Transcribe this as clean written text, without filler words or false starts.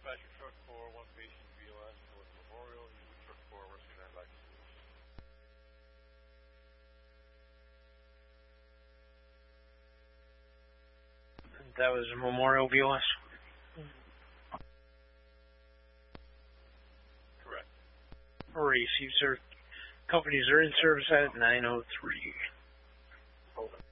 dispatch your truck for one patient BOS North Memorial. Use the truck for Rescue 9 Life Support. That was Memorial BOS? Correct. Received, sir. Companies are in service at 903. Over.